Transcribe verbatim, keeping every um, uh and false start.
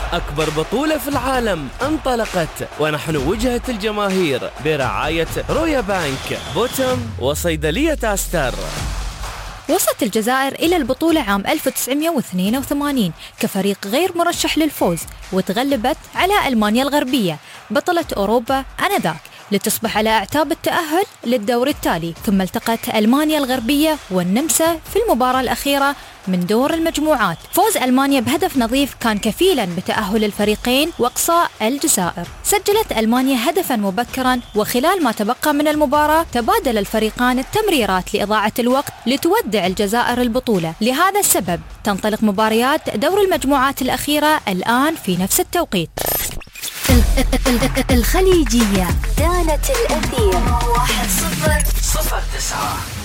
أكبر بطولة في العالم انطلقت، ونحن وجهة الجماهير برعاية رويا بانك، بوتم، وصيدلية أستر. وصلت الجزائر إلى البطولة عام ألف وتسعمائة واثنين وثمانين كفريق غير مرشح للفوز، وتغلبت على ألمانيا الغربية بطلة أوروبا آنذاك لتصبح على أعتاب التأهل للدور التالي. ثم التقت ألمانيا الغربية والنمسا في المباراة الأخيرة من دور المجموعات. فوز ألمانيا بهدف نظيف كان كفيلا بتأهل الفريقين وإقصاء الجزائر. سجلت ألمانيا هدفا مبكرا، وخلال ما تبقى من المباراة تبادل الفريقان التمريرات لإضاعة الوقت لتودع الجزائر البطولة. لهذا السبب تنطلق مباريات دور المجموعات الأخيرة الآن في نفس التوقيت. الخليجية دانت الأثير واحد صفر صفر تسعة.